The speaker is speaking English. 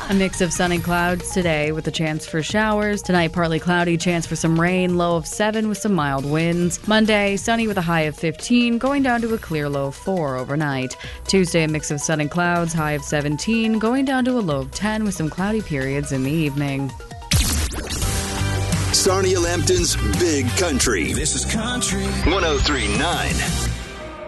A mix of sun and clouds today with a chance for showers. Tonight, partly cloudy, chance for some rain, low of 7 with some mild winds. Monday, sunny with a high of 15, going down to a clear low of 4 overnight. Tuesday, a mix of sun and clouds, high of 17, going down to a low of 10 with some cloudy periods in the evening. Sarnia Lambton's Big Country. This is Country 103.9.